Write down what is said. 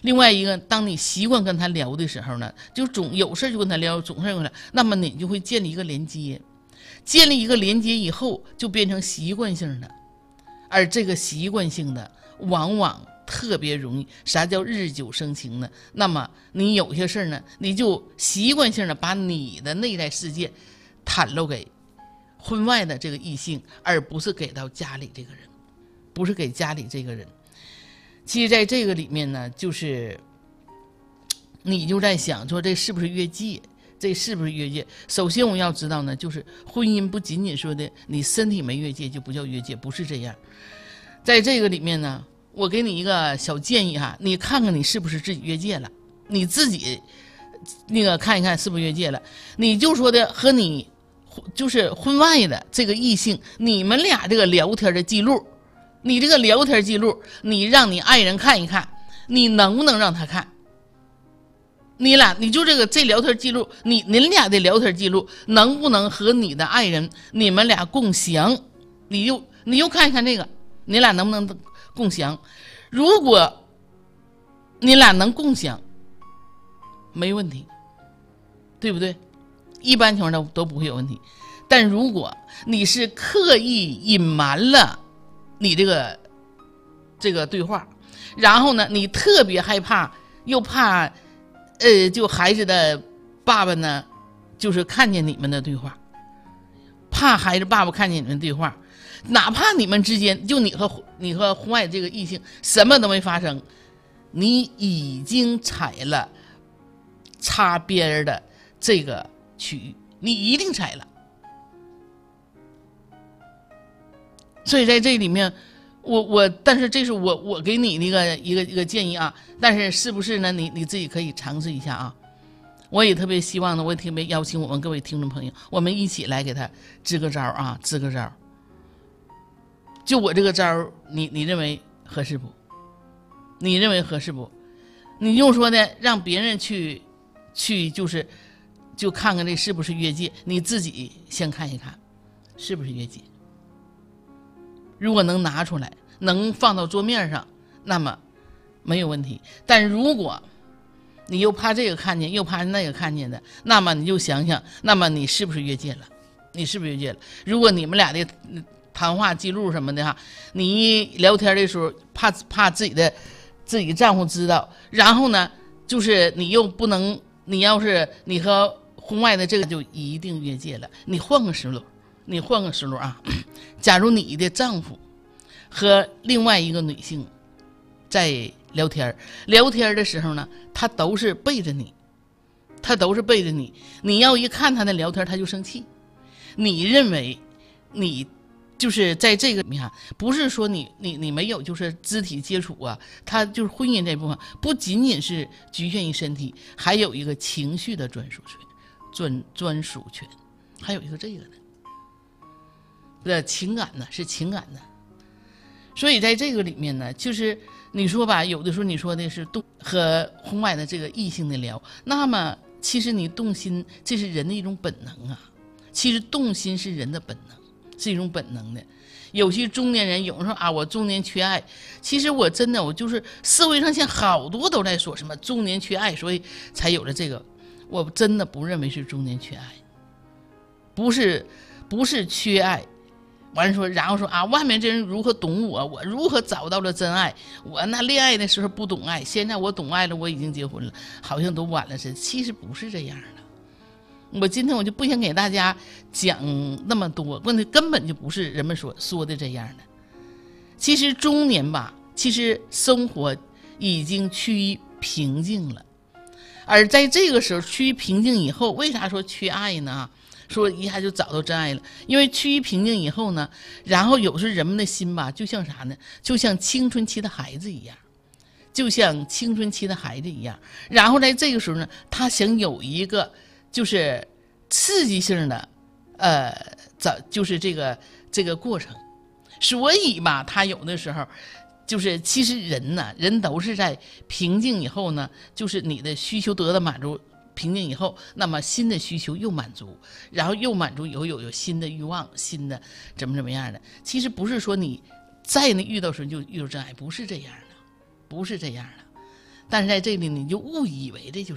另外一个，当你习惯跟他聊的时候呢，就总有事就跟他聊，总是跟他，那么你就会建立一个连接，建立一个连接以后，就变成习惯性的，而这个习惯性的往往特别容易。啥叫日久生情呢？那么你有些事呢，你就习惯性的把你的内在世界袒露给婚外的这个异性，而不是给到家里这个人，不是给家里这个人。其实在这个里面呢，就是你就在想说这是不是越界，这是不是越界。首先我要知道呢，就是婚姻不仅仅说的你身体没越界就不叫越界，不是这样。在这个里面呢，我给你一个小建议哈，你看看你是不是自己越界了，你自己那个看一看是不是越界了。你就说的和你就是婚外的这个异性，你们俩这个聊天的记录，你这个聊天记录，你让你爱人看一看，你能不能让他看？你就这聊天记录，您俩的聊天记录能不能和你的爱人你们俩共享？你就看一看这个，你俩能不能共享？如果你俩能共享，没问题，对不对？一般情况都不会有问题。但如果你是刻意隐瞒了你这个对话，然后呢，你特别害怕，又怕就孩子的爸爸呢，就是看见你们的对话，怕孩子爸爸看见你们的对话，哪怕你们之间就你和婚外这个异性什么都没发生，你已经踩了擦边的这个区域，你一定踩了。所以在这里面，但是这是我给你的一个建议啊，但是是不是呢？你自己可以尝试一下啊。我也特别希望呢，我也特别邀请我们各位听众朋友，我们一起来给他支个招啊，支个招。就我这个招，你认为合适不？你认为合适不？你用说的让别人去就看看这是不是越界，你自己先看一看是不是越界。如果能拿出来，能放到桌面上，那么没有问题。但如果你又怕这个看见，又怕那个看见的，那么你就想想，那么你是不是越界了？你是不是越界了？如果你们俩的谈话记录什么的哈，你聊天的时候怕自己丈夫知道，然后呢，就是你又不能，你要是你和婚外的这个就一定越界了。你换个思路啊，假如你的丈夫和另外一个女性在聊天的时候呢，他都是背着你，你要一看他的聊天他就生气，你认为你就是在这个，你看不是说你没有就是肢体接触啊，他就是婚姻这部分不仅仅是局限于身体，还有一个情绪的专属权，还有一个这个呢的情感呢，是情感的。所以在这个里面呢，就是你说吧，有的时候你说的是和婚外的这个异性的聊，那么其实你动心，这是人的一种本能啊。其实动心是人的本能，是一种本能的。有些中年人有人说啊，我中年缺爱，其实我真的我就是社会上现在好多都在说什么中年缺爱，所以才有了这个。我真的不认为是中年缺爱，不是缺爱。完了说，然后说啊，外面这人如何懂我，我如何找到了真爱？我那恋爱的时候不懂爱，现在我懂爱了，我已经结婚了，好像都晚了似的。其实不是这样的。我今天我就不想给大家讲那么多，问题根本就不是人们说的这样的。其实中年吧，其实生活已经趋于平静了，而在这个时候趋于平静以后，为啥说缺爱呢？说一下就找到真爱了，因为趋于平静以后呢，然后有时候人们的心吧，就像啥呢？就像青春期的孩子一样，然后在这个时候呢，他想有一个就是刺激性的，就是这个过程，所以吧，他有的时候就是其实人都是在平静以后呢，就是你的需求得到满足。平静以后，那么新的需求又满足，然后又满足以后有新的欲望，新的怎么样的。其实不是说你在那遇到时候就遇到真爱，不是这样的。 但是在这里你就误以为这就是